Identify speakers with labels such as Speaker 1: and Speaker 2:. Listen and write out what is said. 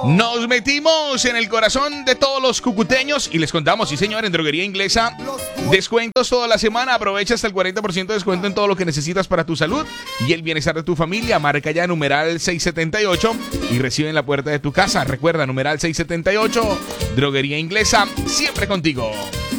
Speaker 1: Nos metimos en el corazón de todos los cucuteños y les contamos, sí señor, en Droguería Inglesa, descuentos toda la semana. Aprovecha hasta el 40% de descuento en todo lo que necesitas para tu salud y el bienestar de tu familia. Marca ya numeral 678 y recibe en la puerta de tu casa. Recuerda, numeral 678, Droguería Inglesa, siempre contigo.